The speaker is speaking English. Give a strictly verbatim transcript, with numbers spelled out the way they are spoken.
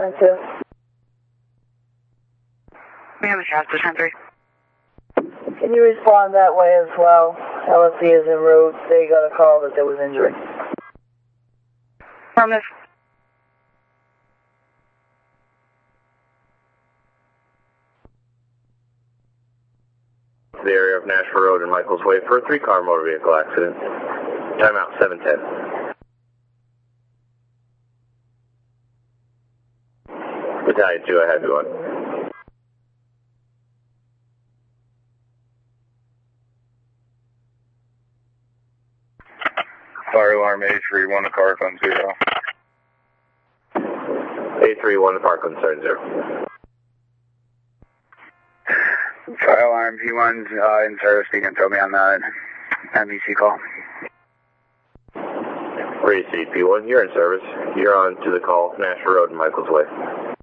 ten two. We have a Shasta ten three. Can you respond that way as well? L S D is en route. They got a call that there was injury. From this. The area of Nashville Road and Michaels Way for a three-car motor vehicle accident. Timeout seven ten. Battalion two, I have you on. Fire alarm A three one to Parkland zero. A three one to Parkland, start zero. Fire alarm P one's uh, in service. You can throw me on the M E C call. Receipt P one, you're in service. You're on to the call, Nashville Road and Michaels Way.